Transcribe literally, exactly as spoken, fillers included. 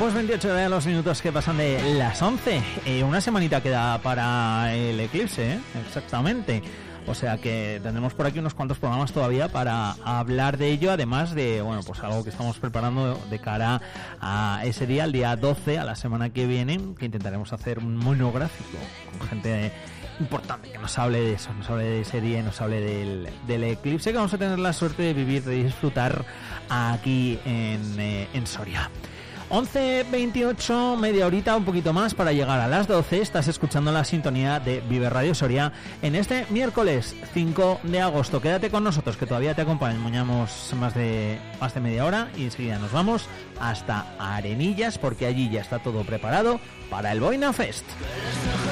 Pues veintiocho de los minutos que pasan de las once. Eh, una semanita queda para el eclipse, ¿eh? Exactamente. O sea que tendremos por aquí unos cuantos programas todavía para hablar de ello, además de, bueno, pues algo que estamos preparando de cara a ese día, el día doce, a la semana que viene, que intentaremos hacer un monográfico con gente importante que nos hable de eso, nos hable de ese día y nos hable del, del eclipse que vamos a tener la suerte de vivir, de disfrutar aquí en, eh, en Soria. once veintiocho, media horita, un poquito más para llegar a las doce. Estás escuchando la sintonía de Vive Radio Soria en este miércoles cinco de agosto. Quédate con nosotros que todavía te acompañamos más de, más de media hora y enseguida nos vamos hasta Arenillas porque allí ya está todo preparado para el Boina Fest.